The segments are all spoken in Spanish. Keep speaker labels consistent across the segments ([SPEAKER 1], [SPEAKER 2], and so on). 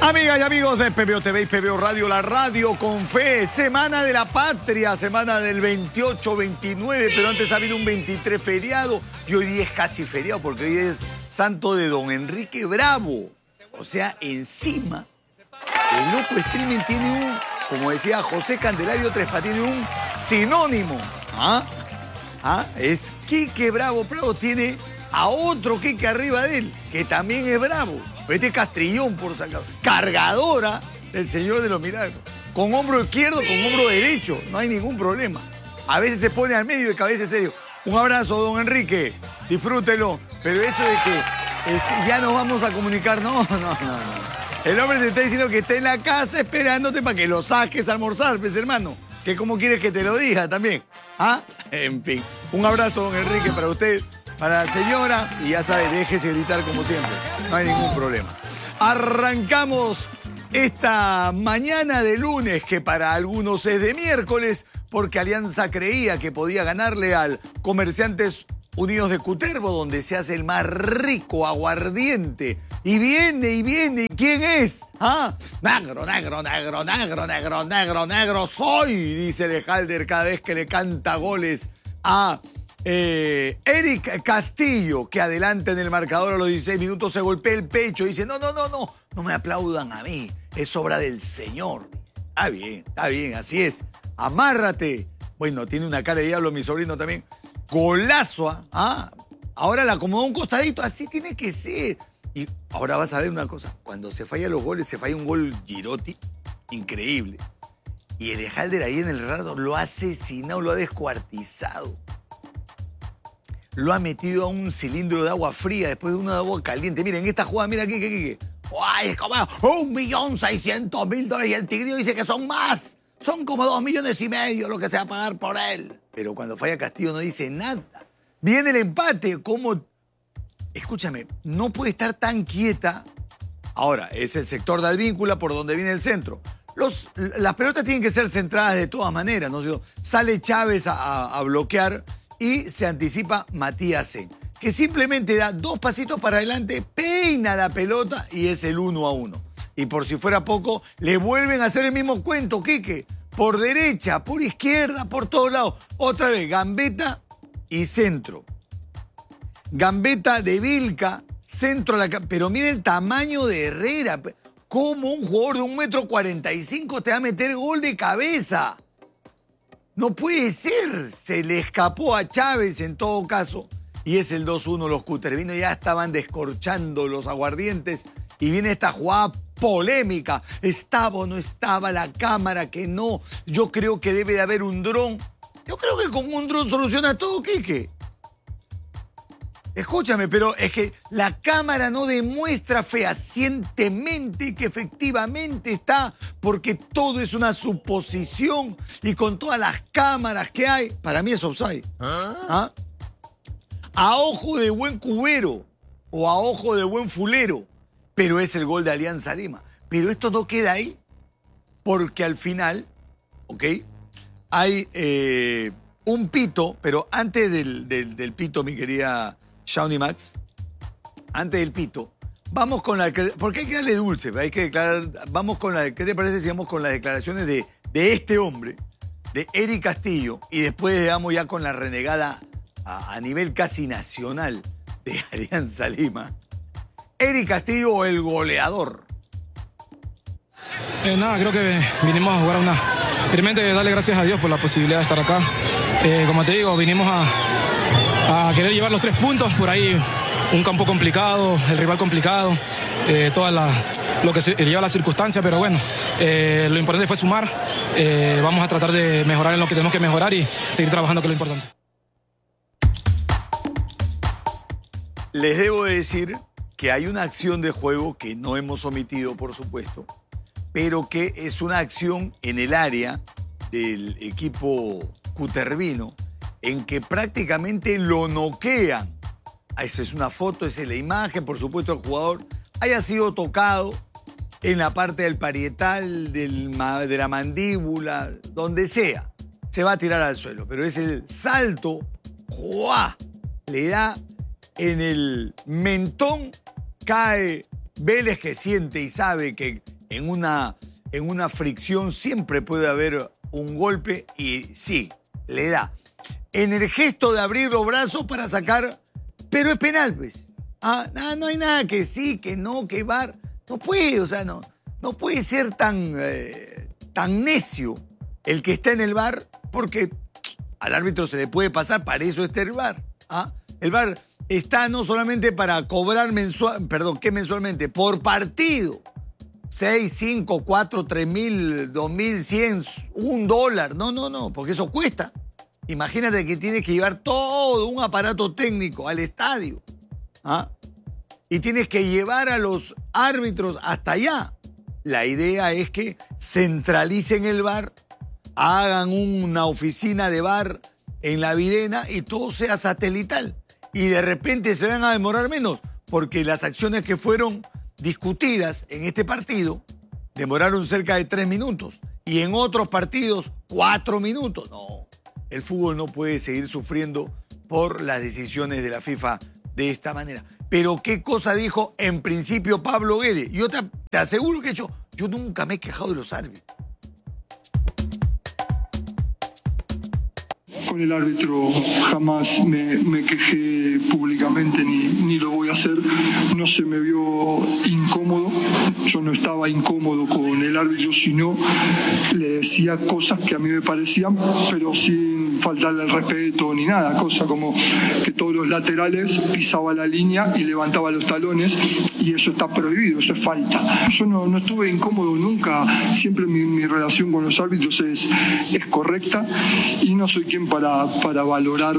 [SPEAKER 1] Amigas y amigos de PBO TV y PBO Radio, la radio con fe. Semana de la Patria, semana del 28, 29, pero antes ha habido un 23 feriado y hoy día es casi feriado porque hoy es santo de Don Enrique Bravo. O sea, encima, el loco streaming tiene un, como decía José Candelario Trespa, tiene un sinónimo. Es Quique Bravo. Bravo tiene a otro Quique arriba de él, que también es bravo. Este Castrillón, por sacar. Cargadora del Señor de los Milagros. Con hombro izquierdo, con hombro derecho. No hay ningún problema. A veces se pone al medio de cabeza serio. Un abrazo, don Enrique. Disfrútelo. Pero eso de que ya nos vamos a comunicar. No. El hombre te está diciendo que está en la casa esperándote para que lo saques a almorzar, pues, hermano. ¿Qué cómo quieres que te lo diga también? En fin. Un abrazo, don Enrique, para usted. Para la señora, y ya sabe, déjese gritar como siempre. No hay ningún problema. Arrancamos esta mañana de lunes, que para algunos es de miércoles, porque Alianza creía que podía ganarle al Comerciantes Unidos de Cutervo, donde se hace el más rico aguardiente. Y viene, ¿y quién es? Negro soy, dice Lejalder cada vez que le canta goles a Eric Castillo, que adelanta en el marcador a los 16 minutos, se golpea el pecho y dice, no me aplaudan a mí, es obra del Señor. Está bien, así es, amárrate. Bueno, tiene una cara de diablo mi sobrino también. Golazo, ahora la acomodó un costadito, así tiene que ser. Y ahora vas a ver una cosa, cuando se fallan los goles, se falla un gol Girotti, increíble. Y el Ejalder ahí en el rato lo ha asesinado, lo ha descuartizado. Lo ha metido a un cilindro de agua fría después de una de agua caliente. Miren, esta jugada, mira aquí. ¡Ay, es como $1.600.000! Y el Tigrillo dice que son más. Son como $2.5 millones lo que se va a pagar por él. Pero cuando falla Castillo no dice nada. Viene el empate. ¿Cómo? Escúchame, no puede estar tan quieta. Ahora, es el sector de Advíncula por donde viene el centro. Las pelotas tienen que ser centradas de todas maneras, ¿no? Sale Chávez a bloquear. Y se anticipa Matías C., que simplemente da 2 pasitos para adelante, peina la pelota y es el 1-1. Y por si fuera poco, le vuelven a hacer el mismo cuento, Quique. Por derecha, por izquierda, por todos lados. Otra vez, gambeta y centro. Gambeta de Vilca, centro a la... Pero mire el tamaño de Herrera. ¿Cómo un jugador de 1,45 m te va a meter gol de cabeza? No puede ser. Se le escapó a Chávez en todo caso. Y es el 2-1. Los cutervinos ya estaban descorchando los aguardientes. Y viene esta jugada polémica. ¿Estaba o no estaba la cámara? Que no. Yo creo que debe de haber un dron. Yo creo que con un dron soluciona todo, Quique. Escúchame, pero es que la cámara no demuestra fehacientemente que efectivamente está, porque todo es una suposición y con todas las cámaras que hay, para mí es offside. A ojo de buen cubero o a ojo de buen fulero, pero es el gol de Alianza Lima. Pero esto no queda ahí, porque al final, hay un pito, pero antes del pito, mi querida Shawnee Max, antes del pito, vamos con la... Porque hay que darle dulce, hay que declarar... Vamos con la... ¿Qué te parece si vamos con las declaraciones de este hombre, de Eric Castillo, y después vamos ya con la renegada a nivel casi nacional de Alianza Lima? Eric Castillo, el goleador.
[SPEAKER 2] Creo que vinimos a jugar Primeramente, darle gracias a Dios por la posibilidad de estar acá. Como te digo, vinimos a querer llevar los 3 puntos. Por ahí un campo complicado, el rival complicado, lo que lleva la circunstancia, pero bueno, lo importante fue sumar. Vamos a tratar de mejorar en lo que tenemos que mejorar y seguir trabajando, que es lo importante.
[SPEAKER 1] Les debo decir que hay una acción de juego que no hemos omitido, por supuesto, pero que es una acción en el área del equipo cutervino, en que prácticamente lo noquean. Esa es una foto, esa es la imagen, por supuesto el jugador haya sido tocado en la parte del parietal, de la mandíbula, donde sea, se va a tirar al suelo. Pero es el salto, ¡juá!, le da en el mentón, cae Vélez, que siente y sabe que en una fricción siempre puede haber un golpe y sí, le da. En el gesto de abrir los brazos para sacar, pero es penal, pues. No hay nada que sí, que no, que VAR. No puede, o sea, no puede ser tan necio el que está en el VAR, porque al árbitro se le puede pasar, para eso está el VAR. El VAR está no solamente para cobrar mensualmente, por partido. 6, 5, 4, 3.000, 2.100, $1. No, porque eso cuesta. Imagínate que tienes que llevar todo un aparato técnico al estadio. Y tienes que llevar a los árbitros hasta allá. La idea es que centralicen el VAR, hagan una oficina de VAR en la Videna y todo sea satelital. Y de repente se van a demorar menos, porque las acciones que fueron discutidas en este partido demoraron cerca de 3 minutos y en otros partidos 4 minutos. No, el fútbol no puede seguir sufriendo por las decisiones de la FIFA de esta manera. Pero qué cosa dijo en principio Pablo Guede. Yo te aseguro que yo nunca me he quejado de los árbitros.
[SPEAKER 3] Con el árbitro jamás me quejé públicamente ni lo voy a hacer. No se me vio incómodo. Yo no estaba incómodo con el árbitro, sino le decía cosas que a mí me parecían, pero sin faltarle el respeto ni nada. Cosa como que todos los laterales pisaba la línea y levantaba los talones, y eso está prohibido, eso es falta. Yo no estuve incómodo nunca. Siempre mi relación con los árbitros es correcta y no soy quien para valorar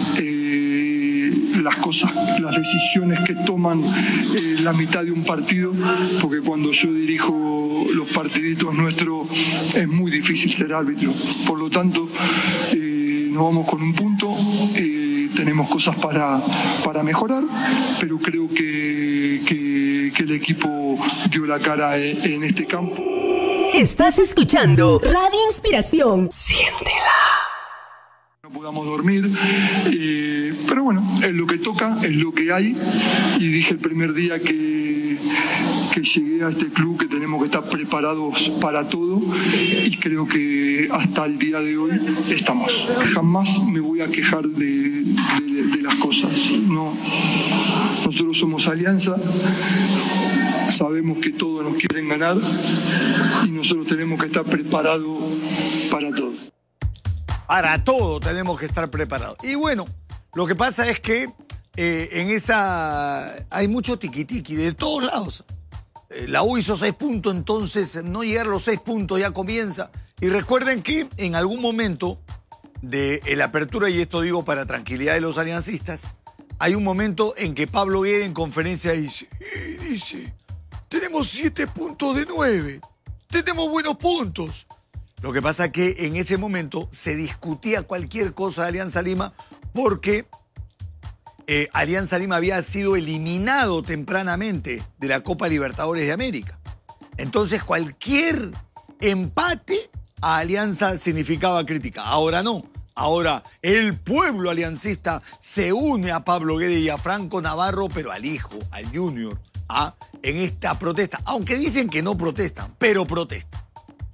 [SPEAKER 3] las cosas, las decisiones que toman la mitad de un partido, porque cuando yo dirijo los partiditos nuestros es muy difícil ser árbitro. Por lo tanto, nos vamos con un punto, tenemos cosas para mejorar, pero creo que el equipo dio la cara en este campo.
[SPEAKER 4] Estás escuchando Radio Inspiración. Siéntela.
[SPEAKER 3] No podamos dormir, pero bueno, es lo que toca, es lo que hay, y dije el primer día que llegué a este club que tenemos que estar preparados para todo, y creo que hasta el día de hoy estamos. Jamás me voy a quejar de las cosas. No, nosotros somos Alianza, sabemos que todos nos quieren ganar y nosotros tenemos que estar preparados para todo.
[SPEAKER 1] Para todo tenemos que estar preparados. Y bueno, lo que pasa es que en esa hay mucho tiquitiqui de todos lados. La U hizo 6 puntos, entonces no llegar a los 6 puntos ya comienza. Y recuerden que en algún momento de la apertura, y esto digo para tranquilidad de los aliancistas, hay un momento en que Pablo Guede en conferencia dice, tenemos 7 puntos de 9, tenemos buenos puntos. Lo que pasa es que en ese momento se discutía cualquier cosa de Alianza Lima porque Alianza Lima había sido eliminado tempranamente de la Copa Libertadores de América. Entonces cualquier empate a Alianza significaba crítica. Ahora no. Ahora el pueblo aliancista se une a Pablo Guede y a Franco Navarro, pero al hijo, al Junior, en esta protesta. Aunque dicen que no protestan, pero protestan.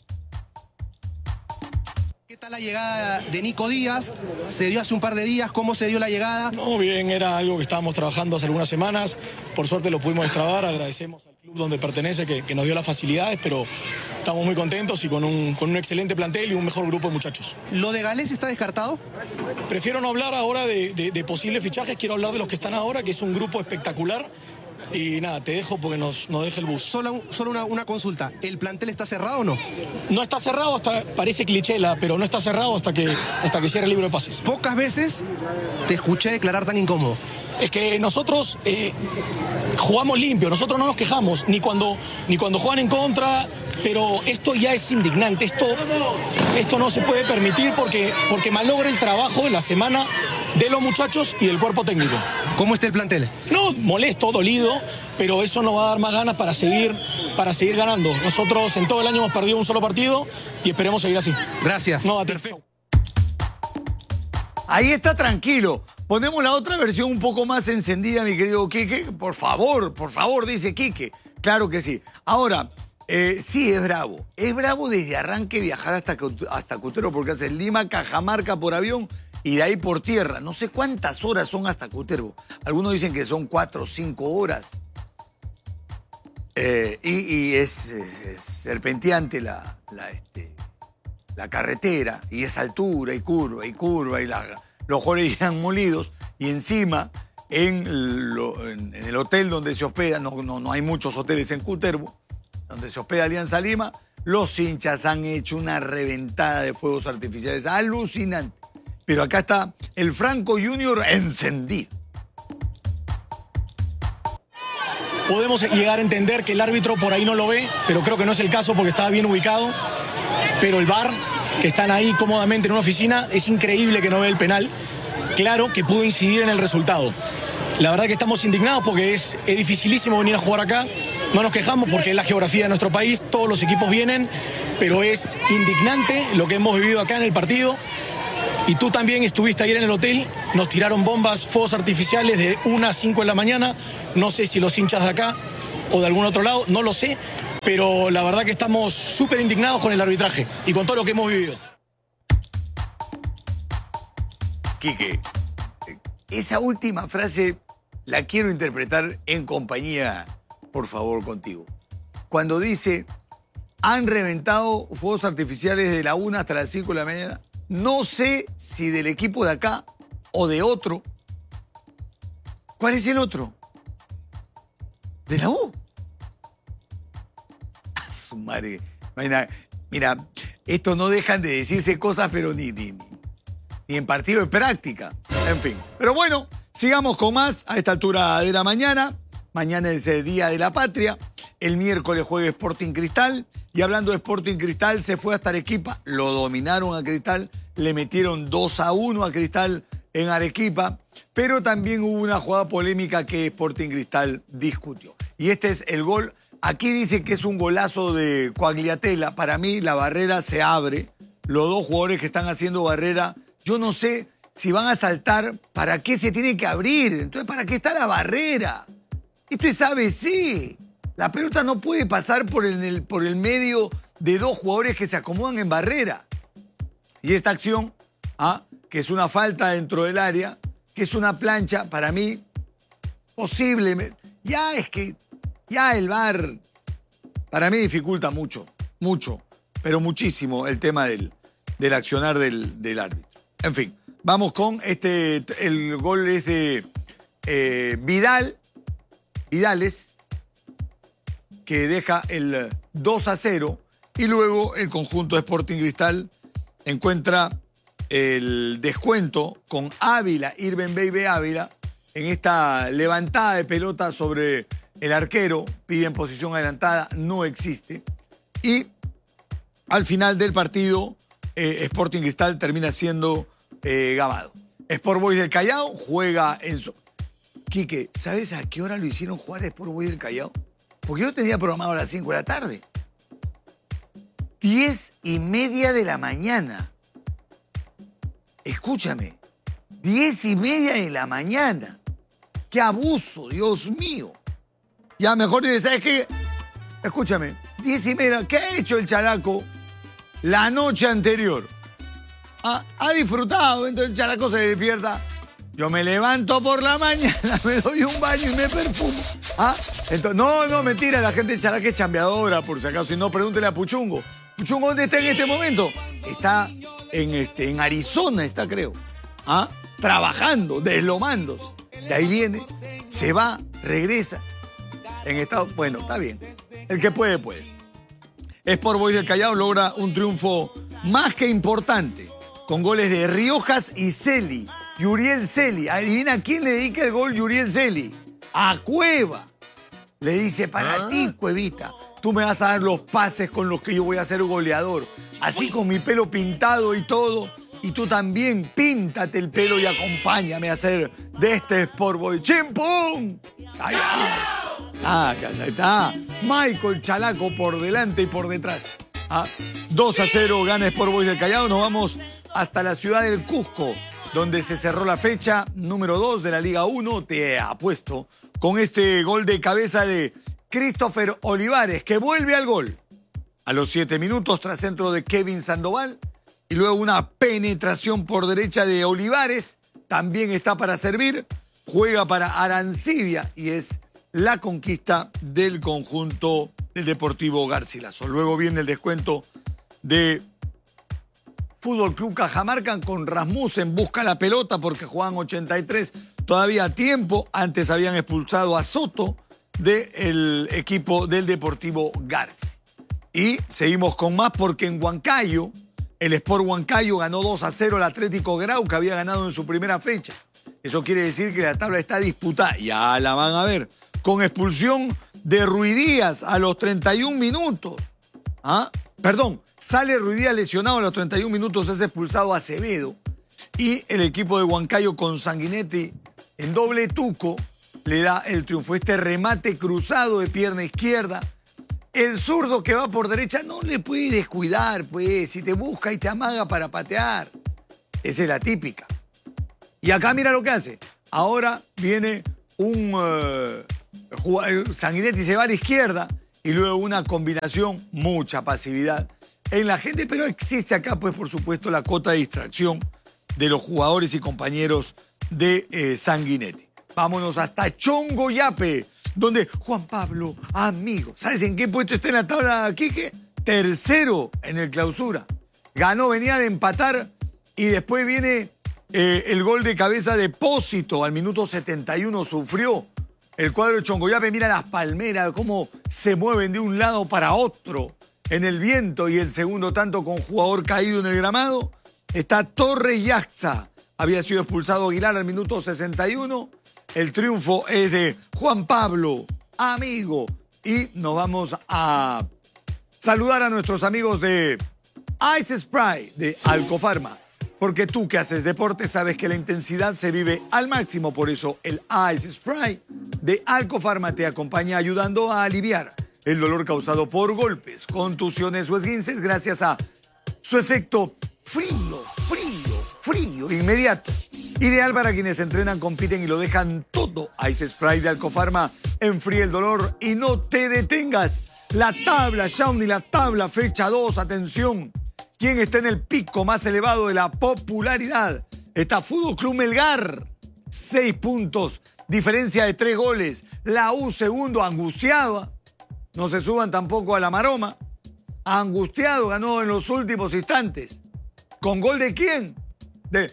[SPEAKER 5] ¿Qué tal la llegada de Nico Díaz? ¿Se dio hace un par de días? ¿Cómo se dio la llegada?
[SPEAKER 2] No, bien, era algo que estábamos trabajando hace algunas semanas. Por suerte lo pudimos destrabar. Agradecemos al club donde pertenece que nos dio las facilidades, pero estamos muy contentos y con un excelente plantel y un mejor grupo de muchachos.
[SPEAKER 5] ¿Lo de Galés está descartado?
[SPEAKER 2] Prefiero no hablar ahora de posibles fichajes, quiero hablar de los que están ahora, que es un grupo espectacular. Y nada, te dejo porque nos deja el bus.
[SPEAKER 5] Solo una consulta. ¿El plantel está cerrado o no?
[SPEAKER 2] No está cerrado hasta, parece clichela, pero no está cerrado hasta que cierre el libro de pases.
[SPEAKER 5] Pocas veces te escuché declarar tan incómodo.
[SPEAKER 2] Es que nosotros jugamos limpio, nosotros no nos quejamos, ni cuando juegan en contra, pero esto ya es indignante, esto no se puede permitir porque malogra el trabajo de la semana de los muchachos y del cuerpo técnico.
[SPEAKER 5] ¿Cómo está el plantel?
[SPEAKER 2] No, molesto, dolido, pero eso nos va a dar más ganas para seguir ganando. Nosotros en todo el año hemos perdido un solo partido y esperemos seguir así.
[SPEAKER 5] Gracias.
[SPEAKER 2] No,
[SPEAKER 5] perfecto.
[SPEAKER 1] Ahí está, tranquilo. Ponemos la otra versión un poco más encendida, mi querido Quique. Por favor, dice Quique. Claro que sí. Ahora, Sí, es bravo. Es bravo desde arranque viajar hasta Cutero, porque haces Lima, Cajamarca por avión y de ahí por tierra. No sé cuántas horas son hasta Cutero. Algunos dicen que son 4 o 5 horas. Y es serpenteante la carretera, y es altura y curva, y los jugadores llegan molidos, y encima en el hotel donde se hospeda, no hay muchos hoteles en Cutervo, donde se hospeda Alianza Lima, los hinchas han hecho una reventada de fuegos artificiales alucinante. Pero acá está el Franco Junior encendido.
[SPEAKER 6] Podemos llegar a entender que el árbitro por ahí no lo ve, pero creo que no es el caso porque estaba bien ubicado. Pero el VAR, que están ahí cómodamente en una oficina, es increíble que no ve el penal. Claro que pudo incidir en el resultado. La verdad que estamos indignados porque es dificilísimo venir a jugar acá. No nos quejamos porque es la geografía de nuestro país, todos los equipos vienen, pero es indignante lo que hemos vivido acá en el partido. Y tú también estuviste ayer en el hotel, nos tiraron bombas, fuegos artificiales de 1 a 5 de la mañana. No sé si los hinchas de acá o de algún otro lado, no lo sé, pero la verdad que estamos súper indignados con el arbitraje y con todo lo que hemos vivido.
[SPEAKER 1] Quique, esa última frase la quiero interpretar en compañía, por favor, contigo. Cuando dice, han reventado fuegos artificiales de la 1 hasta las 5 de la mañana, no sé si del equipo de acá o de otro. ¿Cuál es el otro? ¿De la U? A su madre. Mira, esto no dejan de decirse cosas, pero ni en partido de práctica. En fin. Pero bueno, sigamos con más a esta altura de la mañana. Mañana es el Día de la Patria. El miércoles juega Sporting Cristal. Y hablando de Sporting Cristal, se fue hasta Arequipa. Lo dominaron a Cristal. Le metieron 2-1 a Cristal en Arequipa. Pero también hubo una jugada polémica que Sporting Cristal discutió. Y este es el gol. Aquí dice que es un golazo de Quagliatella. Para mí la barrera se abre. Los dos jugadores que están haciendo barrera, yo no sé si van a saltar, ¿para qué se tiene que abrir? Entonces, ¿para qué está la barrera? Esto es ABC. La pelota no puede pasar por el medio de dos jugadores que se acomodan en barrera. Y esta acción, que es una falta dentro del área, que es una plancha, para mí, posible. Ya el VAR, para mí dificulta mucho, pero muchísimo el tema del accionar del árbitro. En fin, vamos con el gol es de Vidales, que deja el 2-0, y luego el conjunto de Sporting Cristal encuentra el descuento con Ávila, Irben Baby Ávila, en esta levantada de pelota sobre el arquero, piden posición adelantada, no existe. Y al final del partido, Sporting Cristal termina siendo gamado. Sport Boys del Callao juega en su... Quique, ¿sabes a qué hora lo hicieron jugar a Sport Boys del Callao? Porque yo tenía programado a las 5 de la tarde. 10:30 de la mañana. Escúchame, 10:30 de la mañana. ¡Qué abuso, Dios mío! Ya mejor, ¿sabes qué? Escúchame, 10:30, ¿qué ha hecho el chalaco la noche anterior? Ha disfrutado, entonces el chalaco se despierta. Yo me levanto por la mañana, me doy un baño y me perfumo. Entonces, no, mentira, la gente de Chalaca es chambeadora, por si acaso. Si no, pregúntele a Puchungo. ¿Puchungo dónde está en este momento? Está en Arizona, está, creo. Trabajando, deslomándose. De ahí viene, se va, regresa. En estado... Bueno, está bien. El que puede, puede. Sport Boys del Callao logra un triunfo más que importante, con goles de Riojas y Celi. Yuriel Celi. Adivina a quién le dedica el gol Yuriel Celi. A Cueva. Le dice, para ti, Cuevita, tú me vas a dar los pases con los que yo voy a ser goleador. Así con mi pelo pintado y todo. Y tú también píntate el pelo y acompáñame a hacer de este Sport Boy. ¡Chimpum! ¡Allá! Casa está. Michael Chalaco por delante y por detrás. 2-0 gana Sport Boys del Callao. Nos vamos hasta la ciudad del Cusco, donde se cerró la fecha número 2 de la Liga 1. Te apuesto con este gol de cabeza de Christopher Olivares, que vuelve al gol. A los 7 minutos, tras centro de Kevin Sandoval, y luego una penetración por derecha de Olivares, también está para servir, juega para Arancibia y es la conquista del conjunto del Deportivo Garcilaso. Luego viene el descuento de Fútbol Club Cajamarca con Rasmussen, busca la pelota porque juegan 83 todavía a tiempo. Antes habían expulsado a Soto del equipo del Deportivo Garci. Y seguimos con más porque en Huancayo, el Sport Huancayo ganó 2-0 al Atlético Grau, que había ganado en su primera fecha. Eso quiere decir que la tabla está disputada, ya la van a ver, con expulsión de Ruidíaz a los 31 minutos. Sale Ruidíaz lesionado a los 31 minutos, es expulsado Acevedo. Y el equipo de Huancayo con Sanguinetti en doble tuco le da el triunfo. Este remate cruzado de pierna izquierda. El zurdo que va por derecha no le puede descuidar, pues, si te busca y te amaga para patear. Esa es la típica. Y acá mira lo que hace. Ahora viene Sanguinetti se va a la izquierda y luego una combinación, mucha pasividad en la gente, pero existe acá, pues, por supuesto, la cota de distracción de los jugadores y compañeros de Sanguinetti. Vámonos hasta Chongoyape, donde Juan Pablo, amigo, ¿sabes en qué puesto está en la tabla, Quique? Tercero en el clausura. Ganó, venía de empatar y después viene el gol de cabeza de Pósito al minuto 71, sufrió el cuadro de Chongoyape. Mira las palmeras, cómo se mueven de un lado para otro en el viento, y el segundo tanto con jugador caído en el gramado. Está Torres Yaxa, había sido expulsado Aguilar al minuto 61. El triunfo es de Juan Pablo, amigo. Y nos vamos a saludar a nuestros amigos de Ice Spray de Alcofarma. Porque tú que haces deporte sabes que la intensidad se vive al máximo. Por eso el Ice Spray de Alcofarma te acompaña ayudando a aliviar el dolor causado por golpes, contusiones o esguinces gracias a su efecto frío, inmediato. Ideal para quienes entrenan, compiten y lo dejan todo. Ice Spray de Alcofarma enfría el dolor y no te detengas. La tabla, Shawnee, la tabla, fecha 2, atención. ¿Quién está en el pico más elevado de la popularidad? Está Fútbol Club Melgar, 6 puntos, diferencia de 3 goles. La U segundo, angustiado. No se suban tampoco a la maroma. Angustiado, ganó en los últimos instantes. ¿Con gol de quién? De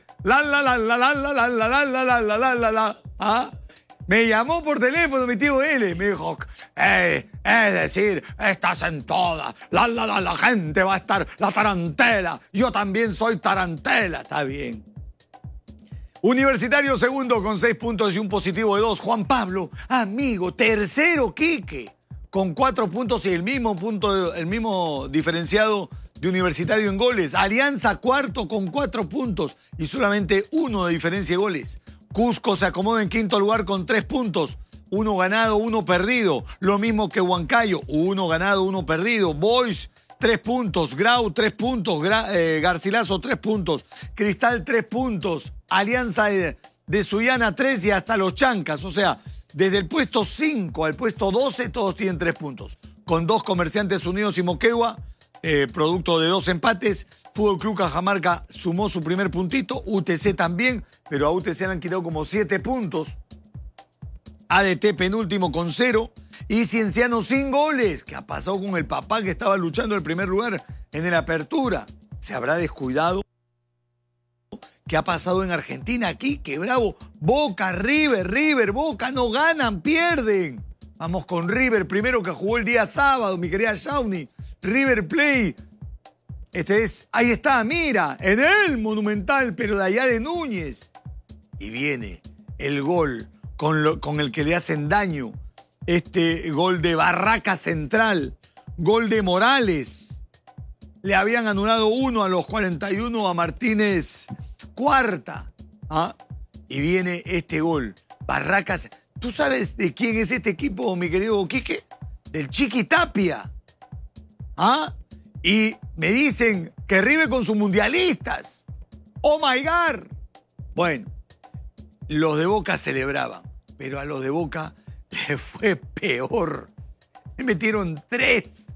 [SPEAKER 1] Me llamó por teléfono mi tío L. Me dijo, es decir, estás en todas. La gente va a estar, la tarantela. Yo también soy tarantela. Está bien. Universitario segundo con 6 puntos y un positivo de 2. Juan Pablo, amigo, tercero, Quique, con 4 puntos y el mismo diferenciado de Universitario en goles. Alianza cuarto con 4 puntos y solamente 1 de diferencia de goles. Cusco se acomoda en quinto lugar con 3 puntos. 1 ganado, 1 perdido. Lo mismo que Huancayo, 1 ganado, 1 perdido. Boys, 3 puntos. Grau, 3 puntos. Garcilaso, 3 puntos. Cristal, 3 puntos. Alianza de Sullana, 3 y hasta los Chancas. O sea, desde el puesto 5 al puesto 12, todos tienen 3 puntos. Con 2 Comerciantes Unidos y Moquegua, producto de 2 empates. Fútbol Club Cajamarca sumó su primer puntito, UTC también, pero a UTC le han quitado como 7 puntos. ADT penúltimo con 0 y Cienciano sin goles. ¿Qué ha pasado con el papá que estaba luchando el primer lugar en el Apertura? ¿Se habrá descuidado? ¿Qué ha pasado en Argentina aquí? ¡Qué bravo! Boca, River, Boca, no ganan, pierden. Vamos con River, primero que jugó el día sábado, mi querida Shawnee. River Play. Ahí está, mira, en el Monumental, pero de allá de Núñez. Y viene el gol con el que le hacen daño. Este gol de Barraca Central, gol de Morales. Le habían anulado 1 a los 41 a Martínez Cuarta. Y viene este gol. Barracas. ¿Tú sabes de quién es este equipo, mi querido Quique? Del Chiqui Tapia. Y me dicen que River con sus mundialistas. ¡Oh, my God! Bueno, los de Boca celebraban, pero a los de Boca les fue peor. Le metieron 3.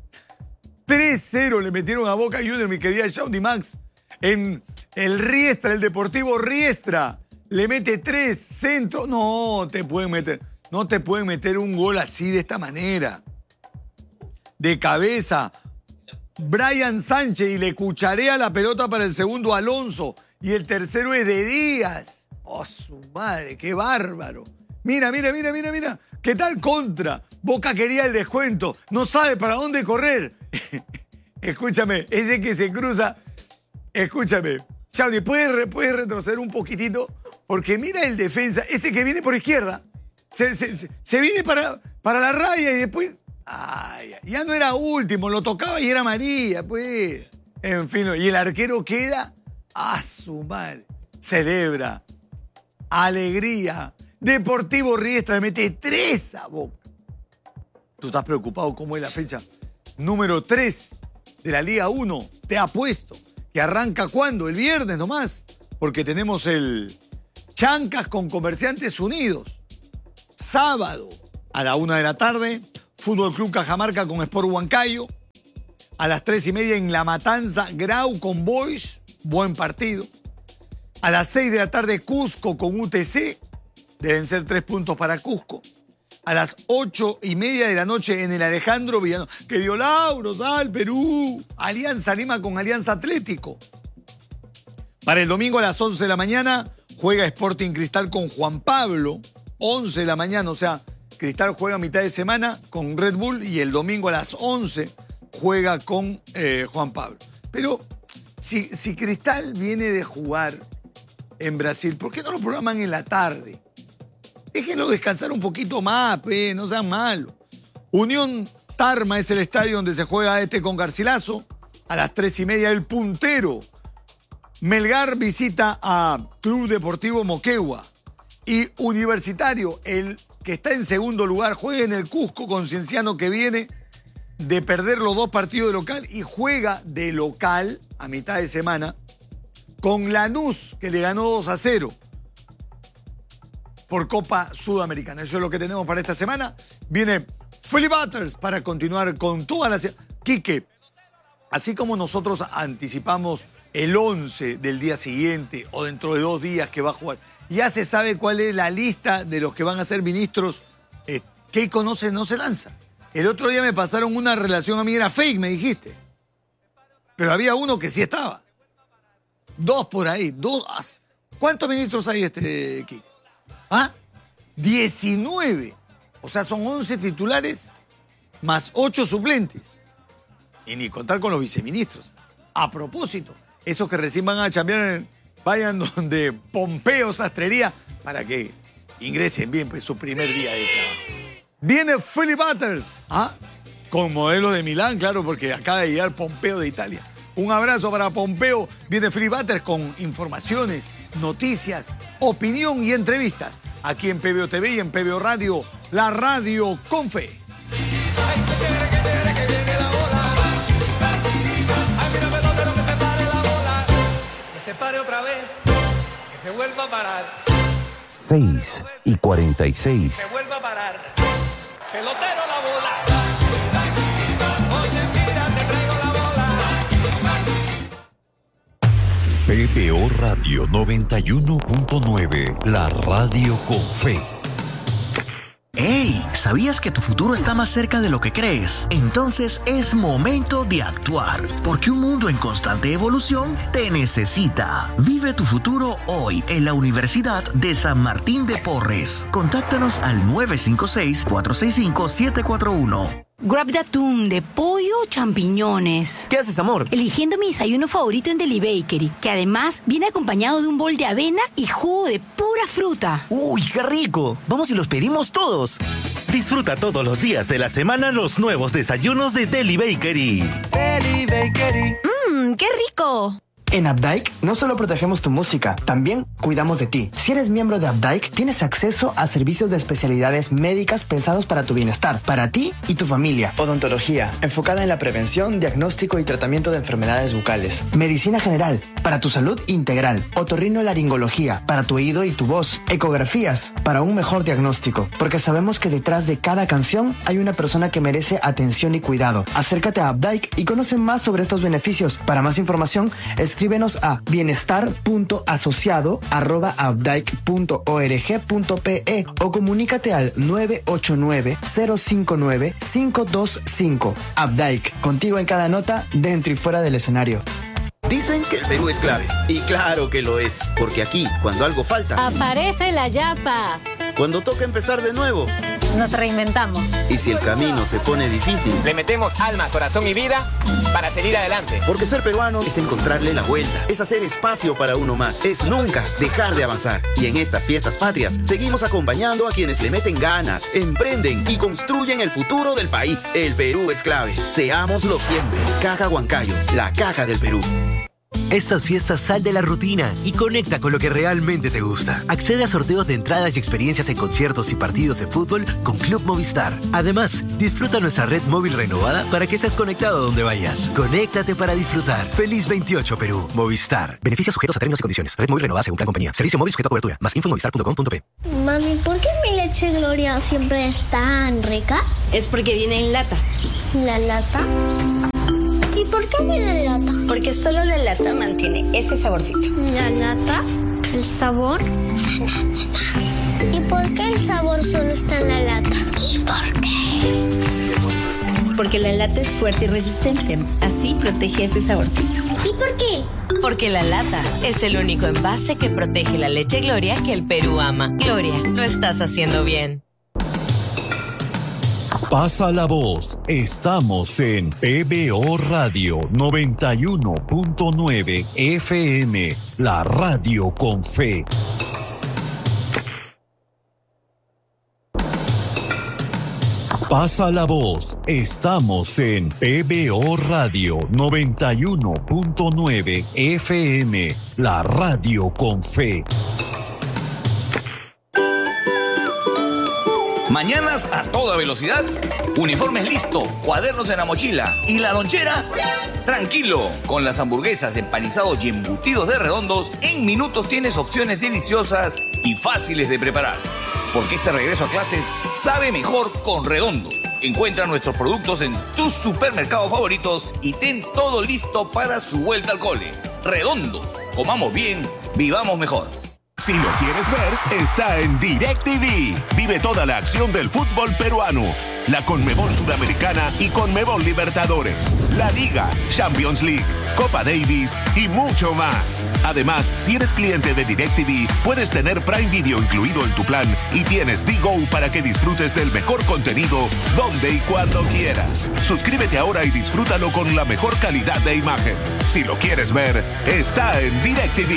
[SPEAKER 1] 3-0 le metieron a Boca Juniors, mi querida Shawnee Max. En el Riestra, el Deportivo Riestra, le mete 3 centros. No te pueden meter un gol así de esta manera. De cabeza. Brian Sánchez y le cucharea la pelota para el segundo Alonso. Y el tercero es de Díaz. ¡Oh, su madre! ¡Qué bárbaro! Mira. ¿Qué tal contra? Boca quería el descuento. No sabe para dónde correr. Escúchame, ese que se cruza. Escúchame. Shawnee, ¿puedes retroceder un poquitito? Porque mira el defensa, ese que viene por izquierda. Se viene para la raya y después... Ay, ya no era último, lo tocaba y era María, pues. En fin, y el arquero queda a su madre. Celebra. Alegría. Deportivo Riestra le mete 3 a Boca. ¿Tú estás preocupado cómo es la fecha número 3 de la Liga 1? Te apuesto que arranca ¿cuándo? El viernes nomás. Porque tenemos el Chancas con Comerciantes Unidos. Sábado a la 1 de la tarde. Fútbol Club Cajamarca con Sport Huancayo. A las 3:30 en La Matanza, Grau con Boys. Buen partido. A las 6 de la tarde, Cusco con UTC. Deben ser 3 puntos para Cusco. A las 8:30 de la noche en el Alejandro Villano. Que dio Lauros al Perú. Alianza Lima con Alianza Atlético. Para el domingo a las 11 de la mañana juega Sporting Cristal con Juan Pablo. 11 de la mañana, o sea, Cristal juega a mitad de semana con Red Bull y el domingo a las 11 juega con Juan Pablo. Pero si Cristal viene de jugar en Brasil, ¿por qué no lo programan en la tarde? Déjenlo descansar un poquito más, no sean malos. Unión Tarma es el estadio donde se juega con Garcilaso. A las 3:30 el puntero. Melgar visita a Club Deportivo Moquegua. Y Universitario, el que está en segundo lugar, juega en el Cusco con Cienciano, que viene de perder los 2 partidos de local y juega de local a mitad de semana con Lanús, que le ganó 2-0 por Copa Sudamericana. Eso es lo que tenemos para esta semana. Viene Philly Butters para continuar con toda la... Quique, así como nosotros anticipamos el 11 del día siguiente o dentro de 2 días que va a jugar, ya se sabe cuál es la lista de los que van a ser ministros. ¿Qué conoce no se lanza? El otro día me pasaron una relación a mí, era fake, me dijiste. Pero había uno que sí estaba. 2 por ahí, 2. ¿Cuántos ministros hay Kike? 19. O sea, son 11 titulares más 8 suplentes. Y ni contar con los viceministros. A propósito, esos que recién van a chambear, vayan donde Pompeo Sastrería para que ingresen bien pues, su primer día de trabajo. Viene Philly Butters, con modelo de Milán, claro, porque acaba de llegar Pompeo de Italia. Un abrazo para Pompeo. Viene Philly Butters con informaciones, noticias, opinión y entrevistas. Aquí en PBO TV y en PBO Radio, la radio con fe.
[SPEAKER 7] Se pare otra vez, que se vuelva a parar.
[SPEAKER 8] 6:46.
[SPEAKER 7] Se vuelva a parar. Pelotero la bola. Oye, mira, te traigo la bola.
[SPEAKER 8] PBO Radio 91.9, la radio con fe.
[SPEAKER 9] ¡Hey! ¿Sabías que tu futuro está más cerca de lo que crees? Entonces es momento de actuar, porque un mundo en constante evolución te necesita. Vive tu futuro hoy en la Universidad de San Martín de Porres. Contáctanos al 956-465-741.
[SPEAKER 10] Grab de atún, de pollo o champiñones.
[SPEAKER 11] ¿Qué haces, amor?
[SPEAKER 10] Eligiendo mi desayuno favorito en Deli Bakery, que además viene acompañado de un bol de avena y jugo de pura fruta.
[SPEAKER 11] ¡Uy, qué rico! Vamos y los pedimos todos.
[SPEAKER 12] Disfruta todos los días de la semana los nuevos desayunos de Deli Bakery.
[SPEAKER 11] Deli Bakery.
[SPEAKER 10] ¡Qué rico!
[SPEAKER 13] En Updike no solo protegemos tu música, también cuidamos de ti. Si eres miembro de Updike, tienes acceso a servicios de especialidades médicas pensados para tu bienestar, para ti y tu familia. Odontología, enfocada en la prevención, diagnóstico y tratamiento de enfermedades bucales. Medicina general, para tu salud integral. Otorrinolaringología, para tu oído y tu voz. Ecografías, para un mejor diagnóstico. Porque sabemos que detrás de cada canción hay una persona que merece atención y cuidado. Acércate a Updike y conoce más sobre estos beneficios. Para más información, escríbenos a bienestar.asociado@updike.org.pe o comunícate al 989-059-525. Updike, contigo en cada nota, dentro y fuera del escenario.
[SPEAKER 14] Dicen que el Perú es clave. Y claro que lo es. Porque aquí, cuando algo falta,
[SPEAKER 15] aparece la yapa.
[SPEAKER 14] Cuando toca empezar de nuevo,
[SPEAKER 15] nos reinventamos.
[SPEAKER 14] Y si el camino se pone difícil,
[SPEAKER 16] le metemos alma, corazón y vida para seguir adelante.
[SPEAKER 14] Porque ser peruano es encontrarle la vuelta, es hacer espacio para uno más, es nunca dejar de avanzar. Y en estas fiestas patrias, seguimos acompañando a quienes le meten ganas, emprenden y construyen el futuro del país. El Perú es clave. Seámoslo siempre. Caja Huancayo, la caja del Perú.
[SPEAKER 17] Estas fiestas sal de la rutina y conecta con lo que realmente te gusta. Accede a sorteos de entradas y experiencias en conciertos y partidos de fútbol con Club Movistar. Además, disfruta nuestra red móvil renovada para que estés conectado donde vayas. Conéctate para disfrutar. Feliz 28 Perú. Movistar. Beneficios sujetos a términos y condiciones. Red móvil renovada según plan compañía. Servicio móvil sujeto a cobertura. Más info en movistar.com.pe.
[SPEAKER 18] Mami, ¿por qué mi leche Gloria siempre es tan rica?
[SPEAKER 19] Es porque viene en lata.
[SPEAKER 18] ¿La lata? ¿Y por qué viene en lata?
[SPEAKER 19] Porque solo la lata mantiene ese saborcito.
[SPEAKER 18] ¿La lata? ¿El sabor? ¿Y por qué el sabor solo está en la lata? ¿Y por qué?
[SPEAKER 19] Porque la lata es fuerte y resistente. Así protege ese saborcito.
[SPEAKER 18] ¿Y por qué?
[SPEAKER 20] Porque la lata es el único envase que protege la leche Gloria que el Perú ama. Gloria, lo estás haciendo bien.
[SPEAKER 8] Pasa la voz. Estamos en PBO Radio 91.9 FM, la radio con fe. Pasa la voz. Estamos en PBO Radio 91.9 FM, la radio con fe.
[SPEAKER 21] Mañanas a toda velocidad, uniformes listo, cuadernos en la mochila y la lonchera. Tranquilo, con las hamburguesas, empanizados y embutidos de Redondos, en minutos tienes opciones deliciosas y fáciles de preparar. Porque este regreso a clases sabe mejor con Redondos. Encuentra nuestros productos en tus supermercados favoritos y ten todo listo para su vuelta al cole. Redondos, comamos bien, vivamos mejor.
[SPEAKER 22] Si lo quieres ver, está en DirecTV. Vive toda la acción del fútbol peruano. La Conmebol Sudamericana y Conmebol Libertadores. La Liga, Champions League, Copa Davis y mucho más. Además, si eres cliente de DirecTV, puedes tener Prime Video incluido en tu plan y tienes D-Go para que disfrutes del mejor contenido donde y cuando quieras. Suscríbete ahora y disfrútalo con la mejor calidad de imagen. Si lo quieres ver, está en DirecTV.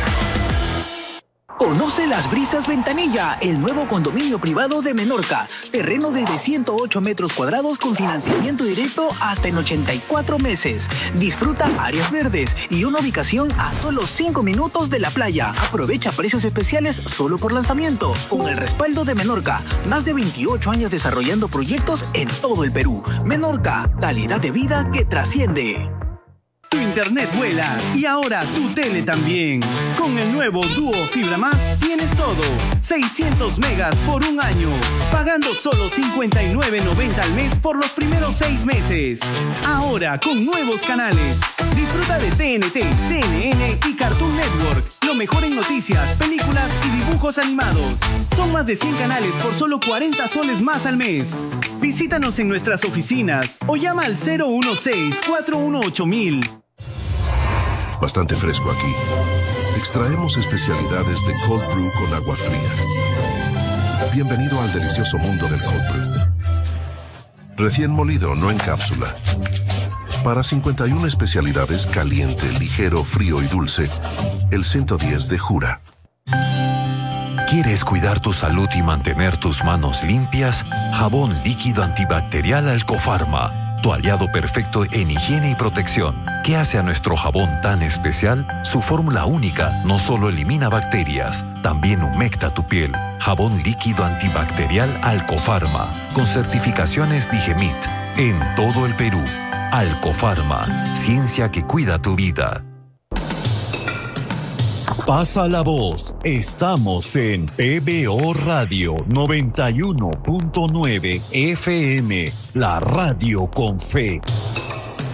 [SPEAKER 23] Conoce Las Brisas Ventanilla, el nuevo condominio privado de Menorca. Terreno desde 108 metros cuadrados con financiamiento directo hasta en 84 meses. Disfruta áreas verdes y una ubicación a solo 5 minutos de la playa. Aprovecha precios especiales solo por lanzamiento. Con el respaldo de Menorca, más de 28 años desarrollando proyectos en todo el Perú. Menorca, calidad de vida que trasciende.
[SPEAKER 24] Tu internet vuela y ahora tu tele también. Con el nuevo Duo Fibra Más tienes todo. 600 megas por un año. Pagando solo $59.90 al mes por los primeros 6 meses. Ahora con nuevos canales. Disfruta de TNT, CNN y Cartoon Network. Lo mejor en noticias, películas y dibujos animados. Son más de 100 canales por solo 40 soles más al mes. Visítanos en nuestras oficinas o llama al 016-418-1000.
[SPEAKER 25] Bastante fresco aquí. Extraemos especialidades de cold brew con agua fría. Bienvenido al delicioso mundo del cold brew. Recién molido, no en cápsula. Para 51 especialidades, caliente, ligero, frío y dulce, el 110 de Jura.
[SPEAKER 8] ¿Quieres cuidar tu salud y mantener tus manos limpias? Jabón líquido antibacterial Alcofarma. tu aliado perfecto en higiene y protección. ¿Qué hace a nuestro jabón tan especial? Su fórmula única no solo elimina bacterias, también humecta tu piel. Jabón líquido antibacterial Alcofarma, con certificaciones Digemit, en todo el Perú. Alcofarma, ciencia que cuida tu vida.
[SPEAKER 2] Pasa la voz, estamos en PBO Radio 91.9 FM, la radio con fe.